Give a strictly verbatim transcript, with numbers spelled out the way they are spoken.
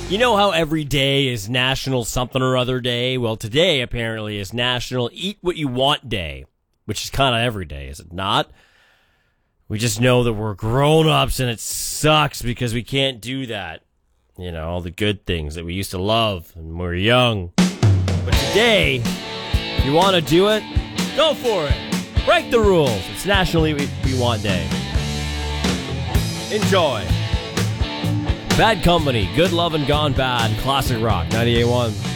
You know how every day is National Something or Other Day? Well, today apparently is National Eat What You Want Day, which is kind of every day, is it not? We just know that we're grown-ups and it sucks because we can't do that. You know, all the good things that we used to love when we were young. But today, if you want to do it, go for it. Break the rules. It's National Eat What You Want Day. Enjoy. Bad Company, Good Lovin' Gone Bad, Classic Rock, ninety-eight point one.